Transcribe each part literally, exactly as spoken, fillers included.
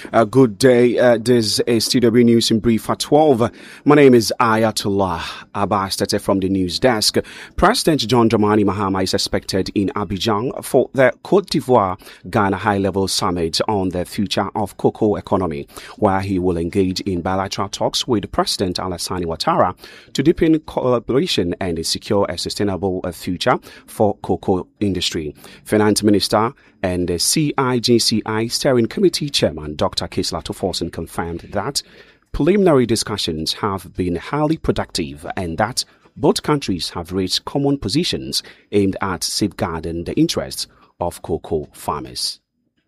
Uh, good day. Uh, this is T W News in Brief at twelve. My name is Ayatollah Abbas Tete from the news desk. President John Dramani Mahama is expected in Abidjan for the Cote d'Ivoire Ghana High-Level Summit on the future of cocoa economy, where he will engage in bilateral talks with President Alassane Ouattara to deepen collaboration and secure a sustainable future for cocoa industry. Finance Minister and the C I G C I Steering Committee Chairman Doctor Kisla Toforson confirmed that preliminary discussions have been highly productive and that both countries have reached common positions aimed at safeguarding the interests of cocoa farmers.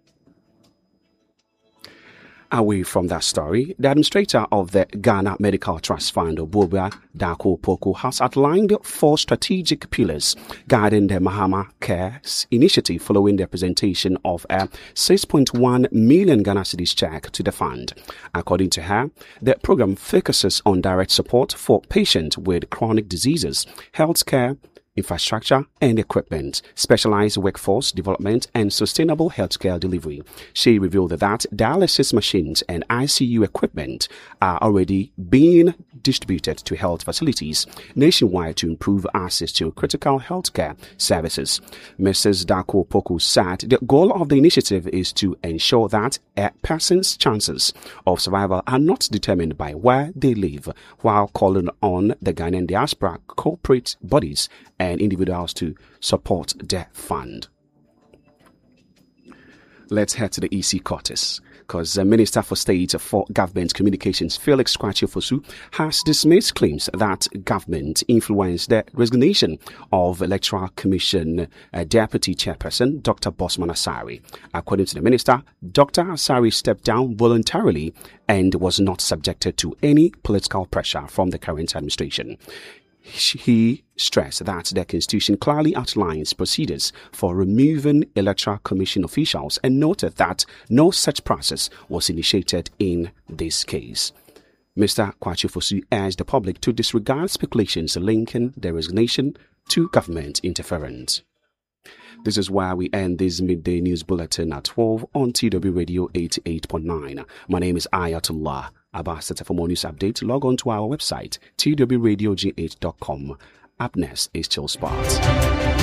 Away from that story, the administrator of the Ghana Medical Trust Fund, Obobia Dako Poko, has outlined four strategic pillars guiding the Mahama Cares initiative following the presentation of a six point one million Ghana cedis check to the fund. According to her, the program focuses on direct support for patients with chronic diseases, healthcare, infrastructure and equipment, specialized workforce development, and sustainable healthcare delivery. She revealed that dialysis machines and I C U equipment are already being distributed to health facilities nationwide to improve access to critical healthcare services. Missus Dako Poko said the goal of the initiative is to ensure that a person's chances of survival are not determined by where they live, while calling on the Ghanaian diaspora corporate bodies and individuals to support the fund. Let's head to the E C quarters, because the Minister for State for Government Communications, Felix Kwakye Fosu, has dismissed claims that government influenced the resignation of Electoral Commission uh, Deputy Chairperson Doctor Bosman Asari. According to the Minister, Doctor Asari stepped down voluntarily and was not subjected to any political pressure from the current administration. He stressed that the Constitution clearly outlines procedures for removing Electoral Commission officials and noted that no such process was initiated in this case. Mister Kwakye Fosu urged the public to disregard speculations linking the resignation to government interference. This is where we end this midday news bulletin at twelve on T W Radio eighty-eight point nine. My name is Ayatollah Abbas. For more news updates, log on to our website, T W radio G eight dot com. Up next is Chill Spot.